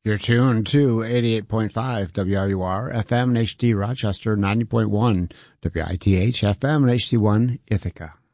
You're tuned to 88.5 WRUR FM and HD Rochester, 90.1 WITH FM and HD1 Ithaca.